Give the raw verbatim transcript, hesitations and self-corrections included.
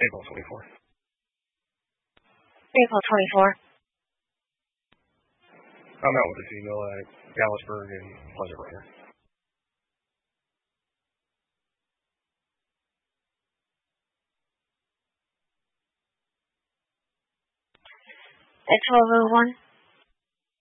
April twenty-fourth. April twenty-fourth. I'm out with a female at Gallusburg and Pleasant River. At twelve oh one.